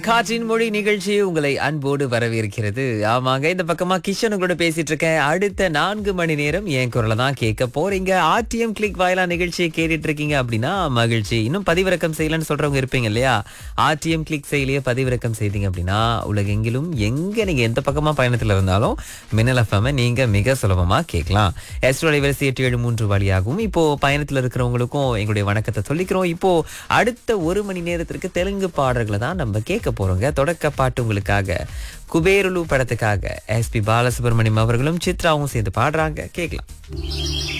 காற்றின் மொழி நிகழ்ச்சி உங்களை அன்போடு வரவேற்கிறது. ஆமாங்க, இந்த பக்கமா கிஷன் கூட பேசிட்டு இருக்கேன். அடுத்த 4 மணி நேரம் என் குரலை தான் கேட்க போறீங்க. ஆர்டிஎம் கிளிக் வாயிலா நிகழ்ச்சியை கேட்டுட்டு இருக்கீங்க அப்படின்னா மகிழ்ச்சி. இன்னும் பதிவிறக்கம் செய்யலன்னு சொல்றவங்க இருப்பீங்க இல்லையா? ஆர்டிஎம் கிளிக் செயலியை பதிவிறக்கம் செய்தீங்க அப்படின்னா உலகெங்கிலும் எங்க நீங்க எந்த பக்கமா பயணத்துல இருந்தாலும் மின்னல் எஃப்எம் நீங்க மிக சுலபமா கேட்கலாம். எஸ்ட்ரோ அலைவரிசை 873 வழியாகவும் இப்போ பயணத்துல இருக்கிறவங்களுக்கும் எங்களுடைய வணக்கத்தை சொல்லிக்கிறோம். இப்போ அடுத்த 1 மணி நேரத்திற்கு தெலுங்கு பாடல்களை தான் நம்ம கேட்க போறோங்க. தொடக்க பாட்டு உங்களுக்காக குபேருலு படத்துக்காக எஸ்பி பாலசுப்ரமணியம் அவர்களும் சித்ராவும் சேர்ந்து பாடுறாங்க. கேட்கலாம்.